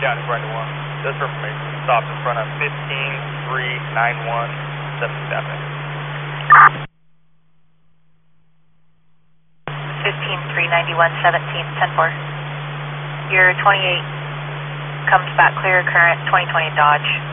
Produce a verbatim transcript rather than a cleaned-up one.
County, right one. This information stopped in front of fifteen three nine one seven seven. fifteen three ninety-one seventeen, ten four. Your twenty-eight comes back clear, current twenty twenty Dodge.